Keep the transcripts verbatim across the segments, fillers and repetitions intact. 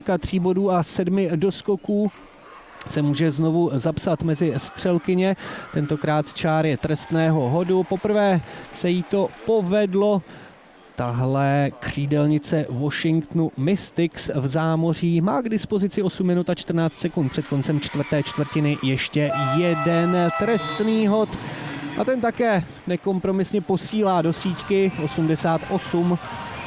autorka tří bodů a sedmi doskoků se může znovu zapsat mezi střelkyně, tentokrát z čáry trestného hodu. Poprvé se jí to povedlo. Tahle křídelnice Washingtonu Mystics v zámoří má k dispozici osm minut a čtrnáct sekund před koncem čtvrté čtvrtiny ještě jeden trestný hod a ten také nekompromisně posílá do síťky. Osmdesát osm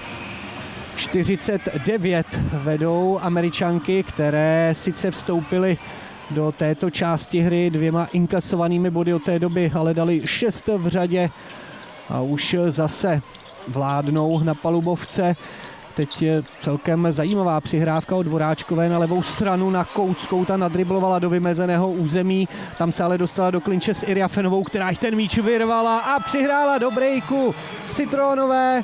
čtyřicet devět vedou Američanky, které sice vstoupily do této části hry dvěma inkasovanými body od té doby, ale dali šest v řadě a už zase vládnou na palubovce. Teď je celkem zajímavá přihrávka od Dvoráčkové na levou stranu na Kouckou, ta nadriblovala do vymezeného území, tam se ale dostala do klinče s Irjafenovou, která jich ten míč vyrvala a přihrála do breaku Citronové,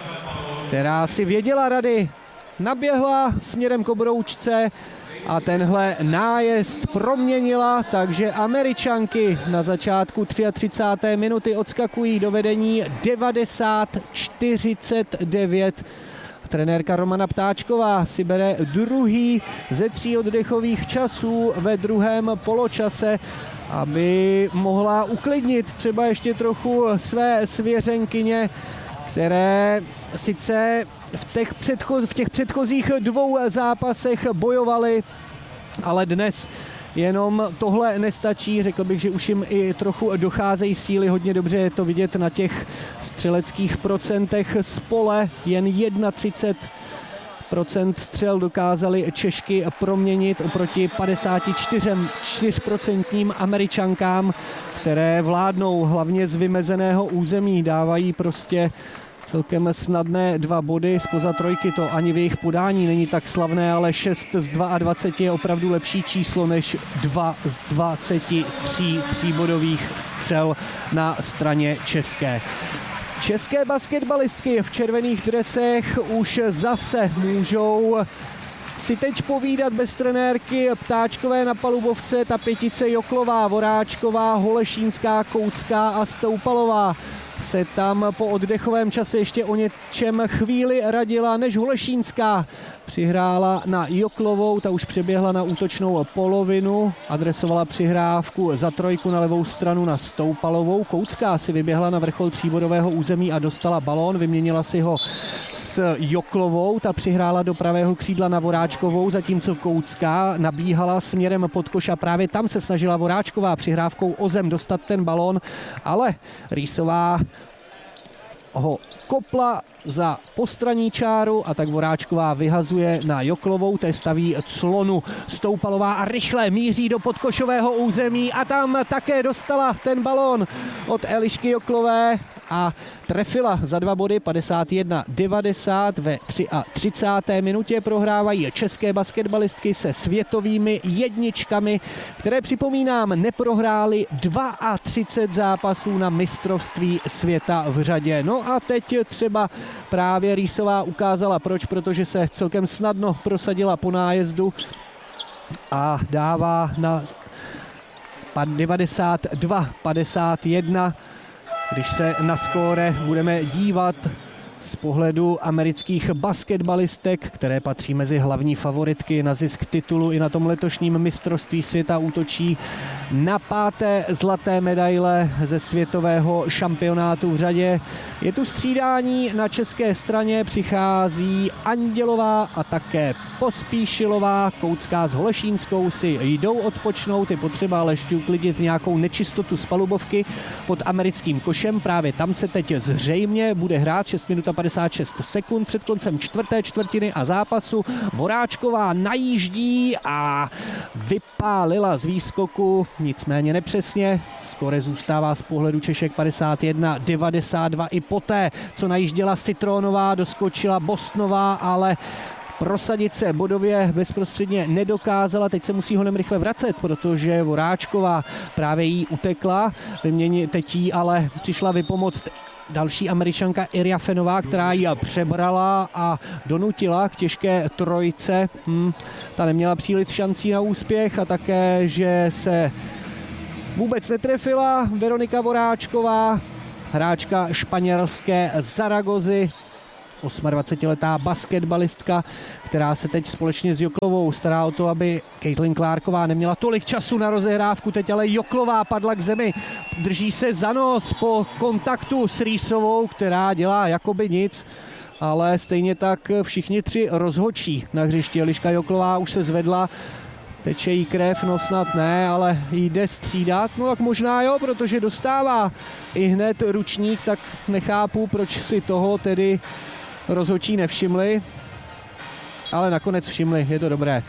která si věděla rady, naběhla směrem k obroučce a tenhle nájezd proměnila, takže Američanky na začátku třicáté třetí minuty odskakují do vedení devadesát čtyřicet devět. Trenérka Romana Ptáčková si bere druhý ze tří oddechových časů ve druhém poločase, aby mohla uklidnit třeba ještě trochu své svěřenkyně, které sice v těch, předcho- v těch předchozích dvou zápasech bojovali, ale dnes jenom tohle nestačí. Řekl bych, že už jim i trochu docházejí síly. Hodně dobře je to vidět na těch střeleckých procentech z pole. Jen třicet jedna procent střel dokázali Češky proměnit oproti padesáti čtyři procent Američankám, které vládnou hlavně z vymezeného území. Dávají prostě celkem snadné dva body zpoza trojky, to ani v jejich podání není tak slavné, ale šest z dvaceti dva je opravdu lepší číslo než dva z dvaceti tří tříbodových střel na straně české. České basketbalistky v červených dresech už zase můžou si teď povídat bez trenérky Ptáčkové na palubovce, ta pětice Joklová, Voráčková, Holešínská, Koucká a Stoupalová se tam po oddechovém čase ještě o něčem chvíli radila, než Holešínská přihrála na Joklovou, ta už přeběhla na útočnou polovinu, adresovala přihrávku za trojku na levou stranu na Stoupalovou. Koucká si vyběhla na vrchol tříbodového území a dostala balón, vyměnila si ho s Joklovou, ta přihrála do pravého křídla na Voráčkovou, zatímco Koucká nabíhala směrem pod koš a právě tam se snažila Voráčková přihrávkou o zem dostat ten balón, ale Rýsová ho kopla za postranní čáru a tak Voráčková vyhazuje na Joklovou, té staví clonu Stoupalová a rychle míří do podkošového území a tam také dostala ten balón od Elišky Joklové a trefila za dva body. Padesát jedna devadesát ve třicáté třetí minutě prohrávají české basketbalistky se světovými jedničkami, které, připomínám, neprohrály třicet dva zápasů na mistrovství světa v řadě. No a teď třeba právě Rýsová ukázala proč, protože se celkem snadno prosadila po nájezdu a dává na devadesát dva padesát jedna. Když se na skóre budeme dívat z pohledu amerických basketbalistek, které patří mezi hlavní favoritky na zisk titulu i na tom letošním mistrovství světa, útočí na páté zlaté medaile ze světového šampionátu v řadě. Je tu střídání na české straně, přichází Andělová a také Pospíšilová. Koucká s Holešínskou si jdou odpočnout, je potřeba ale ještě uklidit nějakou nečistotu z palubovky pod americkým košem. Právě tam se teď zřejmě bude hrát. Šest minut a padesát šest sekund před koncem čtvrté čtvrtiny a zápasu. Voráčková najíždí a vypálila z výskoku, nicméně nepřesně. Skóre zůstává z pohledu Češek padesát jedna devadesát dva. I poté, co najížděla Citronová, doskočila Bostnová, ale prosadit se bodově bezprostředně nedokázala. Teď se musí honem rychle vracet, protože Voráčková právě jí utekla. Vymění, teď jí ale přišla vypomoct další Američanka Irjafenová, která ji přebrala a donutila k těžké trojce. Hmm, ta neměla příliš šancí na úspěch a také, že se vůbec netrefila Veronika Voráčková, hráčka španělské Zaragozy. dvacetiosmiletá basketbalistka, která se teď společně s Joklovou stará o to, aby Caitlin Clarková neměla tolik času na rozehrávku. Teď ale Joklová padla k zemi, drží se za nos po kontaktu s Reesovou, která dělá jakoby nic, ale stejně tak všichni tři rozhodčí na hřišti. Eliška Joklová už se zvedla, teče jí krev, no snad ne, ale jde střídat, no tak možná jo, protože dostává i hned ručník, tak nechápu, proč si toho tedy rozhodčí nevšimli, ale nakonec všimli, je to dobré.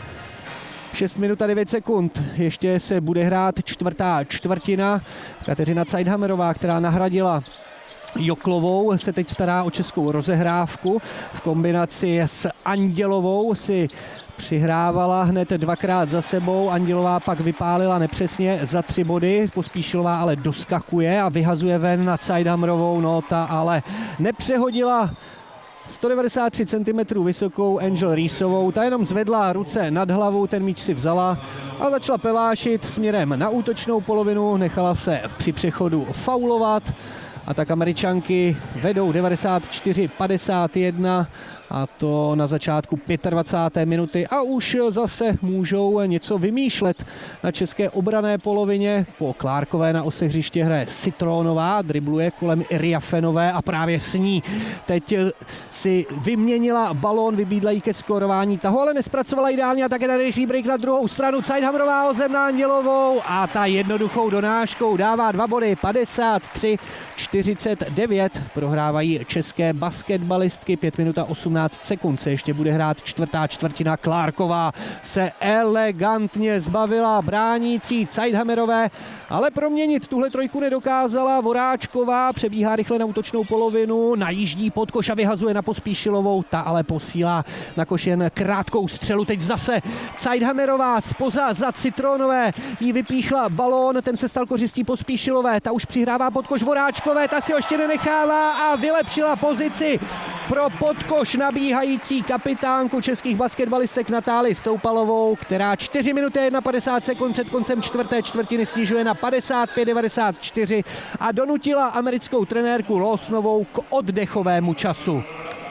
šest minut a devět sekund, ještě se bude hrát čtvrtá čtvrtina. Kateřina Zeithamerová, která nahradila Joklovou, se teď stará o českou rozehrávku. V kombinaci s Andělovou si přihrávala hned dvakrát za sebou. Andělová pak vypálila nepřesně za tři body. Pospíšilová ale doskakuje a vyhazuje ven na Zeithamerovou. No ta ale nepřehodila sto devadesát tři centimetrů vysokou Angel Reesovou. Ta jenom zvedla ruce nad hlavou, ten míč si vzala a začala pelášit směrem na útočnou polovinu. Nechala se při přechodu faulovat. A tak Američanky vedou devadesát čtyři padesát jedna a to na začátku dvacáté páté minuty a už zase můžou něco vymýšlet na české obranné polovině. Po Clarkové na ose hřiště hraje Citrónová, dribluje kolem Riafenové a právě s ní teď si vyměnila balón, vybídla jí ke skórování, ta ho ale nespracovala ideálně a také tady rychlý break na druhou stranu. Zeithamerová o zem na Andělovou a ta jednoduchou donáškou dává dva body, padesát tři čtyřicet devět. Prohrávají české basketbalistky, pět minut a osmnáct sekund se ještě bude hrát čtvrtá čtvrtina. Clarková se elegantně zbavila bránící Zeithamerové, ale proměnit tuhle trojku nedokázala. Voráčková přebíhá rychle na útočnou polovinu, najíždí pod koš a vyhazuje na Pospíšilovou, ta ale posílá na koš jen krátkou střelu. Teď zase Zeithamerová spoza za Citrónové, jí vypíchla balón, ten se stal kořistí Pospíšilové, ta už přihrává pod koš Voráčkové, ta si ho ještě nenechává a vylepšila pozici pro podkoš nabíhající kapitánku českých basketbalistek Natálii Stoupalovou, která čtyři minuty a padesát jedna sekund před koncem čtvrté čtvrtiny snižuje na padesát pět devadesát čtyři a donutila americkou trenérku Lawsonovou k oddechovému času.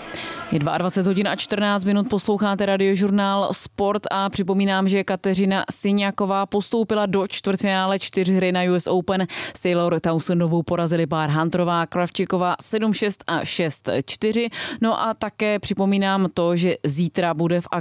Je dvacet dva hodin a čtrnáct minut, posloucháte Radiožurnál Sport a připomínám, že Kateřina Syňáková postoupila do čtvrtfinále čtyřhry na U S Open. S Taylor Townsendovou porazili pár Hunterová, Kravčíková sedm šest a šest čtyři. No a také připomínám to, že zítra bude v